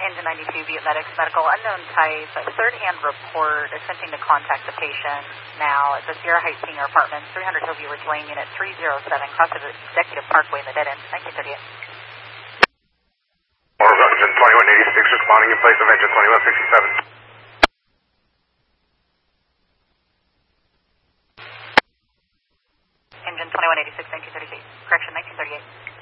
Engine 92, Viet Medics, medical, unknown type, third-hand report, attempting to contact the patient now at the Sierra Heights Senior Apartments, 300 Hillview Ridge Lane, Unit 307, cross of the Executive Parkway in the dead end, 1938. Engine 2186, responding in place of Engine 2167. Engine 2186, 1938. Correction, 1938.